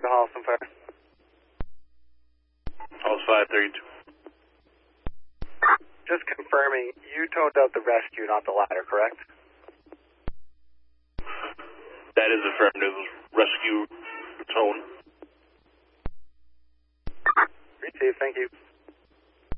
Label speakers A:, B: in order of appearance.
A: Holliston Fire.
B: House 532.
A: Just confirming, you towed out the rescue, not the ladder, correct?
B: That is affirmative. Rescue tone.
A: Receive, thank you.